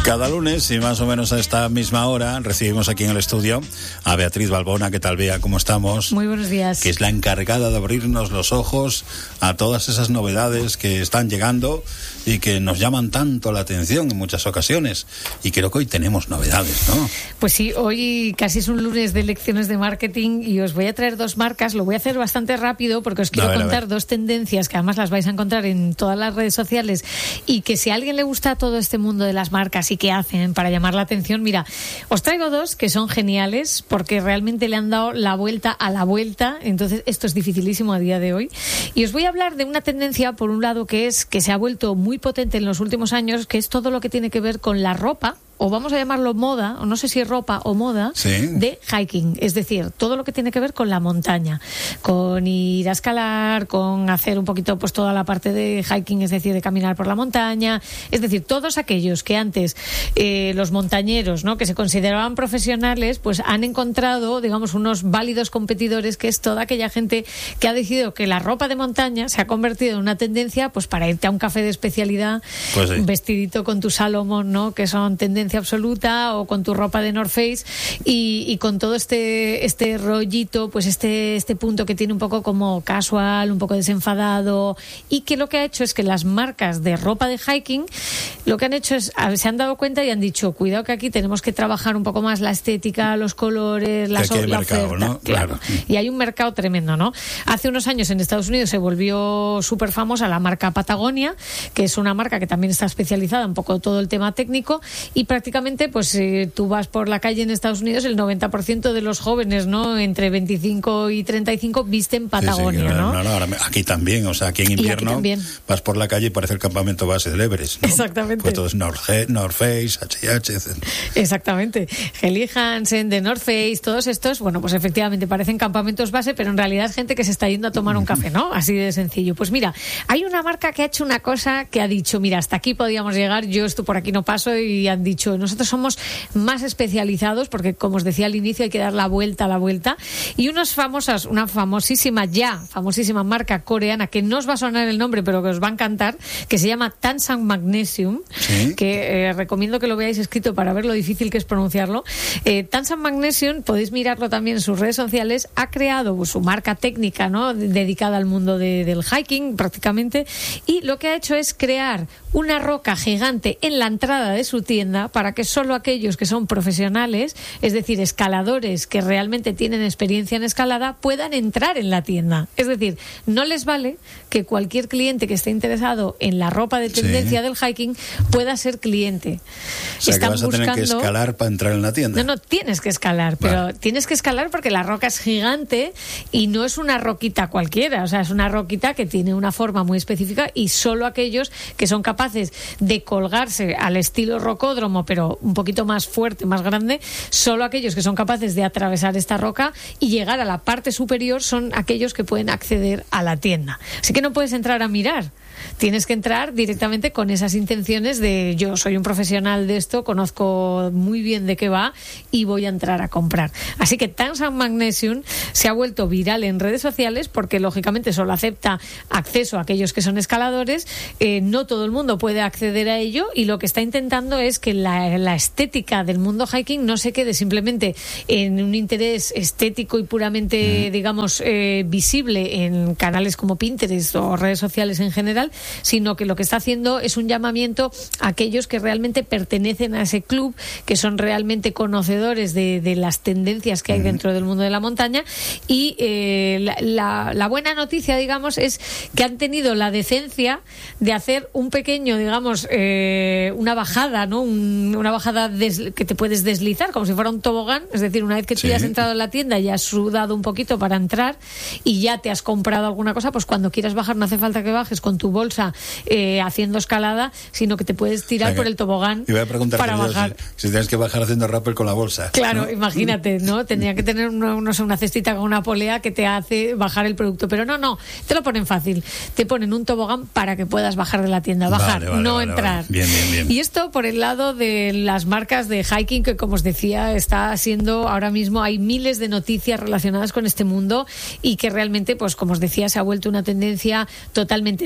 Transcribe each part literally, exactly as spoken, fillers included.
Cada lunes, y más o menos a esta misma hora, recibimos aquí en el estudio a Beatriz Balbona. ¿Qué tal, Bea? ¿Cómo estamos? Muy buenos días. Que es la encargada de abrirnos los ojos a todas esas novedades que están llegando y que nos llaman tanto la atención en muchas ocasiones. Y creo que hoy tenemos novedades, ¿no? Pues sí, hoy casi es un lunes de lecciones de marketing y os voy a traer dos marcas. Lo voy a hacer bastante rápido porque os quiero ver, contar dos tendencias que además las vais a encontrar en todas las redes sociales y que si a alguien le gusta todo este mundo de las marcas y qué hacen para llamar la atención, mira, os traigo dos que son geniales porque realmente le han dado la vuelta a la vuelta, entonces esto es dificilísimo a día de hoy. Y os voy a hablar de una tendencia, por un lado, que es que se ha vuelto muy potente en los últimos años, que es todo lo que tiene que ver con la ropa, o vamos a llamarlo moda, o no sé si ropa o moda, sí, de hiking. Es decir, todo lo que tiene que ver con la montaña, con ir a escalar, con hacer un poquito pues toda la parte de hiking, es decir, de caminar por la montaña. Es decir, todos aquellos que antes eh, los montañeros, ¿no?, que se consideraban profesionales, pues han encontrado, digamos, unos válidos competidores, que es toda aquella gente que ha decidido que la ropa de montaña se ha convertido en una tendencia pues para irte a un café de especialidad, pues sí, vestidito con tu Salomon, ¿no?, que son tendencias absoluta, o con tu ropa de North Face y, y con todo este este rollito, pues este este punto que tiene un poco como casual, un poco desenfadado, y que lo que ha hecho es que las marcas de ropa de hiking lo que han hecho es, se han dado cuenta y han dicho, cuidado que aquí tenemos que trabajar un poco más la estética, los colores, la, so, la mercado, oferta, ¿no? claro. Claro. Y hay un mercado tremendo, ¿no? Hace unos años en Estados Unidos se volvió súper famosa la marca Patagonia, que es una marca que también está especializada un poco todo el tema técnico, y prácticamente, pues si tú vas por la calle en Estados Unidos, el noventa por ciento de los jóvenes, ¿no?, entre veinticinco y treinta y cinco visten Patagonia, sí, sí, ¿no? No, no, ahora aquí también, o sea, aquí en invierno vas por la calle y parece el campamento base del Everest, ¿no? Exactamente. Pues todo es North, North Face, H y H, etcétera. Exactamente. Helly Hansen, de North Face, todos estos, bueno, pues efectivamente parecen campamentos base, pero en realidad es gente que se está yendo a tomar un café, ¿no? Así de sencillo. Pues mira, hay una marca que ha hecho una cosa que ha dicho, mira, hasta aquí podíamos llegar, yo esto por aquí no paso, y han dicho, nosotros somos más especializados porque, como os decía al inicio, hay que dar la vuelta a la vuelta, y unas famosas, una famosísima ya, famosísima marca coreana, que no os va a sonar el nombre, pero que os va a encantar, que se llama Tansang Magnesium, ¿sí?, que eh, recomiendo que lo veáis escrito para ver lo difícil que es pronunciarlo. eh, Tansang Magnesium, podéis mirarlo también en sus redes sociales, ha creado pues, su marca técnica, ¿no?, dedicada al mundo de, del hiking prácticamente, y lo que ha hecho es crear una roca gigante en la entrada de su tienda para que solo aquellos que son profesionales, es decir, escaladores que realmente tienen experiencia en escalada, puedan entrar en la tienda. Es decir, no les vale que cualquier cliente que esté interesado en la ropa de tendencia, sí, del hiking pueda ser cliente. O sea, Están que vas buscando... a tener que escalar para entrar en la tienda. No, no, tienes que escalar, pero vale, tienes que escalar porque la roca es gigante y no es una roquita cualquiera, o sea, es una roquita que tiene una forma muy específica, y solo aquellos que son capaces de colgarse al estilo rocódromo, pero un poquito más fuerte, más grande, solo aquellos que son capaces de atravesar esta roca y llegar a la parte superior son aquellos que pueden acceder a la tienda. Así que no puedes entrar a mirar, tienes que entrar directamente con esas intenciones de yo soy un profesional de esto, conozco muy bien de qué va y voy a entrar a comprar. Así que Tansang Magnesium se ha vuelto viral en redes sociales porque lógicamente solo acepta acceso a aquellos que son escaladores, eh, no todo el mundo puede acceder a ello, y lo que está intentando es que la, la estética del mundo hiking no se quede simplemente en un interés estético y puramente, mm. digamos, eh, visible en canales como Pinterest o redes sociales en general, sino que lo que está haciendo es un llamamiento a aquellos que realmente pertenecen a ese club, que son realmente conocedores de, de las tendencias que hay mm. dentro del mundo de la montaña, y eh, la, la, la buena noticia, digamos, es que han tenido la decencia de hacer un pequeño, digamos, eh, una bajada, ¿no? Un, una bajada des, que te puedes deslizar como si fuera un tobogán, es decir, una vez que tú, sí, ya has entrado en la tienda y has sudado un poquito para entrar y ya te has comprado alguna cosa, pues cuando quieras bajar no hace falta que bajes con tu bolsa eh, haciendo escalada, sino que te puedes tirar Venga. por el tobogán y voy a preguntar para bajar. Si, si tienes que bajar haciendo rappel con la bolsa. Claro, ¿no? Imagínate, ¿no? Tendría que tener una, no sé, una cestita con una polea que te hace bajar el producto, pero no, no, te lo ponen fácil, te ponen un tobogán para que puedas bajar de la tienda, bajar, vale, vale, no vale, entrar. Vale. Bien, bien, bien. Y esto por el lado de las marcas de hiking, que como os decía, está siendo ahora mismo, hay miles de noticias relacionadas con este mundo y que realmente, pues como os decía, se ha vuelto una tendencia totalmente estética.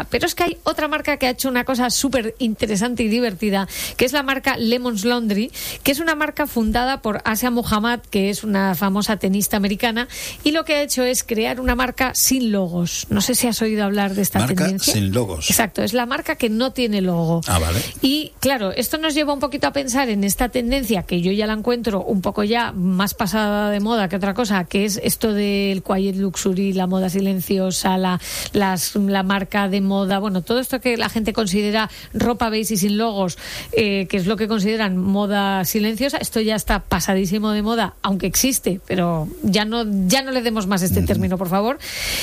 marca. Pero es que hay otra marca que ha hecho una cosa súper interesante y divertida, que es la marca Lemons Laundry, que es una marca fundada por Asia Muhammad, que es una famosa tenista americana, y lo que ha hecho es crear una marca sin logos. No sé si has oído hablar de esta marca tendencia. Sin logos. Exacto, es la marca que no tiene logo. Ah, vale. Y claro, esto nos lleva un poquito a pensar en esta tendencia que yo ya la encuentro un poco ya más pasada de moda que otra cosa, que es esto del quiet luxury, la moda silenciosa, la, las, la marca de moda, bueno, todo esto que la gente considera ropa beige y sin logos, eh, que es lo que consideran moda silenciosa. Esto ya está pasadísimo de moda, aunque existe, pero ya no, ya no le demos más este uh-huh. término, por favor.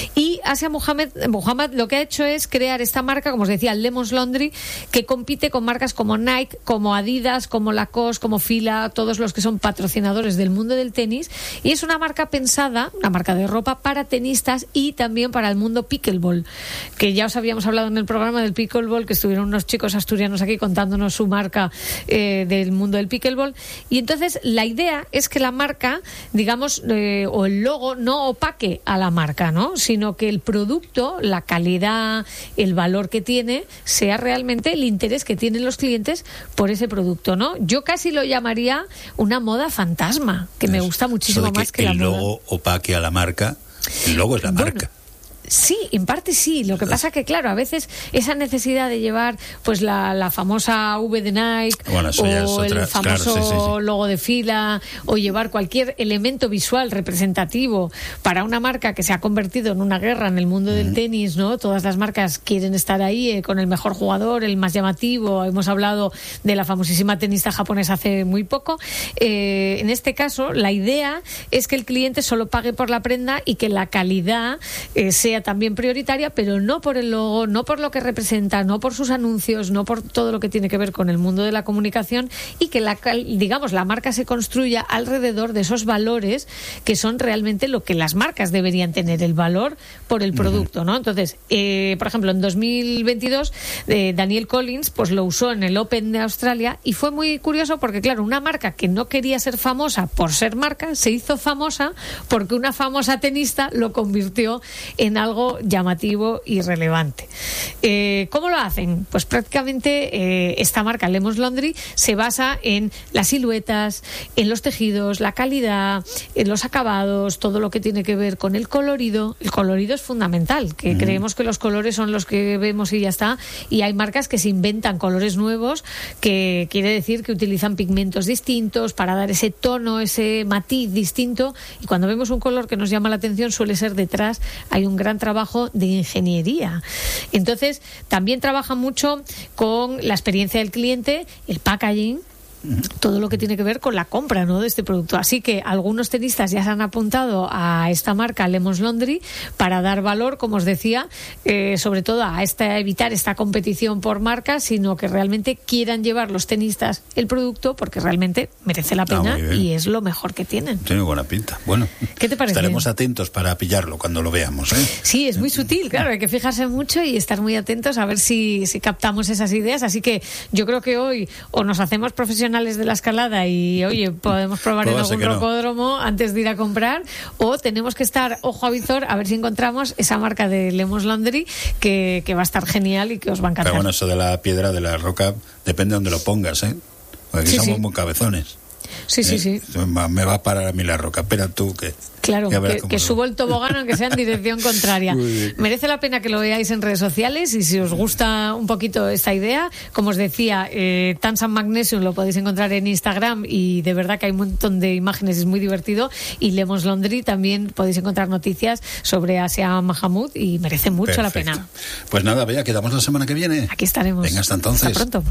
Y Asia Muhammad, Muhammad lo que ha hecho es crear esta marca, como os decía, Lemons Laundry, que compite con marcas como Nike, como Adidas, como Lacoste, como Fila, todos los que son patrocinadores del mundo del tenis, y es una marca pensada, una marca de ropa para tenistas y también para el mundo pickleball, que ya os habíamos hablado en el programa del pickleball, que estuvieron unos chicos asturianos aquí contándonos su marca eh, del mundo del pickleball. Y entonces la idea es que la marca, digamos, eh, o el logo no opaque a la marca, ¿no? Sino que el producto, la calidad, el valor que tiene, sea realmente el interés que tienen los clientes por ese producto, ¿no? Yo casi lo llamaría una moda fantasma, que me gusta muchísimo más que, que la moda. El logo opaque a la marca, el logo es la bueno, marca. Sí, en parte sí. Lo que pasa que, claro, a veces esa necesidad de llevar pues la, la famosa V de Nike bueno, eso o ya es otra, el famoso claro, sí, sí, sí. logo de Fila, o llevar cualquier elemento visual representativo para una marca que se ha convertido en una guerra en el mundo del mm. tenis, ¿no? Todas las marcas quieren estar ahí eh, con el mejor jugador, el más llamativo. Hemos hablado de la famosísima tenista japonesa hace muy poco. Eh, en este caso, la idea es que el cliente solo pague por la prenda y que la calidad eh, sea también prioritaria, pero no por el logo, no por lo que representa, no por sus anuncios, no por todo lo que tiene que ver con el mundo de la comunicación, y que la, digamos, la marca se construya alrededor de esos valores que son realmente lo que las marcas deberían tener, el valor por el producto, ¿no? Entonces, eh, por ejemplo, en dos mil veintidós eh, Daniel Collins pues lo usó en el Open de Australia, y fue muy curioso porque, claro, una marca que no quería ser famosa por ser marca, se hizo famosa porque una famosa tenista lo convirtió en algo llamativo y relevante. Eh, ¿Cómo lo hacen? Pues prácticamente eh, esta marca Lemons Laundry se basa en las siluetas, en los tejidos, la calidad, en los acabados, todo lo que tiene que ver con el colorido. El colorido es fundamental, que mm. creemos que los colores son los que vemos y ya está, y hay marcas que se inventan colores nuevos, que quiere decir que utilizan pigmentos distintos para dar ese tono, ese matiz distinto, y cuando vemos un color que nos llama la atención suele ser detrás hay un gran trabajo de ingeniería. Entonces, también trabaja mucho con la experiencia del cliente, el packaging, todo lo que tiene que ver con la compra, ¿no?, de este producto. Así que algunos tenistas ya se han apuntado a esta marca Lemons Laundry para dar valor, como os decía, eh, sobre todo a esta, evitar esta competición por marcas, sino que realmente quieran llevar los tenistas el producto porque realmente merece la pena ah, y es lo mejor que tienen. Tiene buena pinta. Bueno, ¿qué te parece? Estaremos atentos para pillarlo cuando lo veamos, ¿eh? Sí, es muy sutil, claro, hay que fijarse mucho y estar muy atentos a ver si, si captamos esas ideas. Así que yo creo que hoy o nos hacemos profesionales de la escalada y, oye, podemos probar en algún rocódromo no. antes de ir a comprar, o tenemos que estar ojo a visor a ver si encontramos esa marca de Lemons Laundry que, que va a estar genial y que os va a encantar. Pero bueno, eso de la piedra, de la roca, depende de donde lo pongas, ¿eh? Porque aquí sí, somos sí. muy cabezones. Sí, sí, sí. Me va a parar a mí la roca. Espera tú que... Claro, que, que subo el tobogán aunque sea en dirección contraria. Merece la pena que lo veáis en redes sociales, y si os gusta un poquito esta idea, como os decía, eh, Tansan Magnesium lo podéis encontrar en Instagram y de verdad que hay un montón de imágenes, es muy divertido, y Lemons Laundry también podéis encontrar noticias sobre Asia Muhammad y merece mucho Perfecto. la pena. Pues nada, Bea, quedamos la semana que viene. Aquí estaremos. Venga, hasta entonces. Hasta pronto.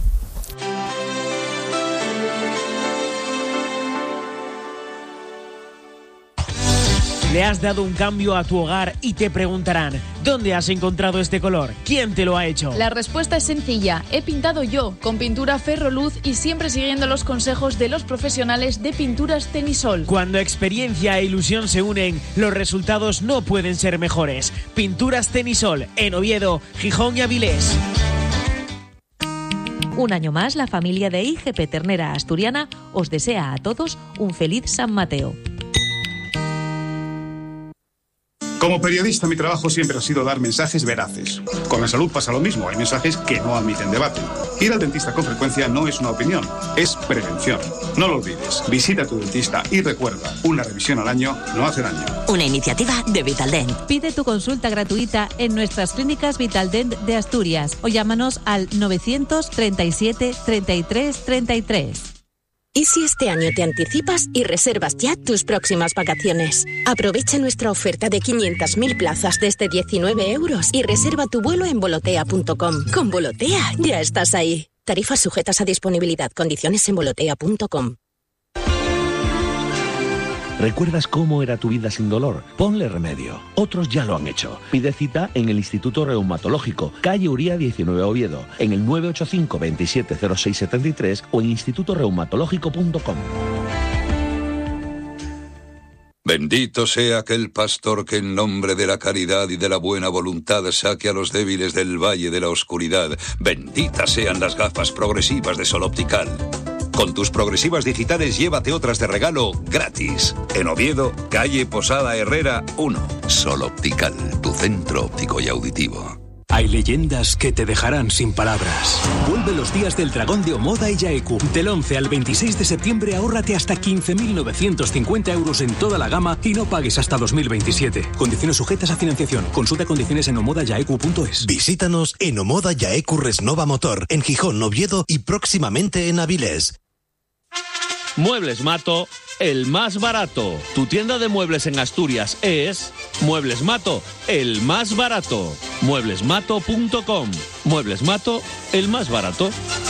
Le has dado un cambio a tu hogar y te preguntarán: ¿dónde has encontrado este color? ¿Quién te lo ha hecho? La respuesta es sencilla. He pintado yo, con pintura Ferroluz, y siempre siguiendo los consejos de los profesionales de Pinturas Tenisol. Cuando experiencia e ilusión se unen, los resultados no pueden ser mejores. Pinturas Tenisol, en Oviedo, Gijón y Avilés. Un año más, la familia de I G P Ternera Asturiana os desea a todos un feliz San Mateo. Como periodista, mi trabajo siempre ha sido dar mensajes veraces. Con la salud pasa lo mismo, hay mensajes que no admiten debate. Ir al dentista con frecuencia no es una opinión, es prevención. No lo olvides, visita a tu dentista y recuerda, una revisión al año no hace daño. Una iniciativa de Vitaldent. Pide tu consulta gratuita en nuestras clínicas Vitaldent de Asturias o llámanos al novecientos treinta y siete treinta y tres treinta y tres. ¿Y si este año te anticipas y reservas ya tus próximas vacaciones? Aprovecha nuestra oferta de quinientas mil plazas desde diecinueve euros y reserva tu vuelo en volotea punto com. Con Volotea ya estás ahí. Tarifas sujetas a disponibilidad. Condiciones en volotea punto com. ¿Recuerdas cómo era tu vida sin dolor? Ponle remedio. Otros ya lo han hecho. Pide cita en el Instituto Reumatológico, calle Uría diecinueve Oviedo, en el nueve ocho cinco, veintisiete cero seis setenta y tres o en instituto reumatológico punto com. Bendito sea aquel pastor que en nombre de la caridad y de la buena voluntad saque a los débiles del valle de la oscuridad. Benditas sean las gafas progresivas de Sol Optical. Con tus progresivas digitales llévate otras de regalo gratis. En Oviedo, calle Posada Herrera uno. Sol Optical, tu centro óptico y auditivo. Hay leyendas que te dejarán sin palabras. Vuelve los días del dragón de Omoda y Yaeku. Del once al veintiséis de septiembre ahórrate hasta quince mil novecientos cincuenta euros en toda la gama y no pagues hasta dos mil veintisiete. Condiciones sujetas a financiación. Consulta condiciones en omoda yaeku punto es. Visítanos en Omoda Yaeku Resnova Motor, en Gijón, Oviedo y próximamente en Avilés. Muebles Mato, el más barato. Tu tienda de muebles en Asturias es Muebles Mato, el más barato. muebles mato punto com. Muebles Mato, el más barato.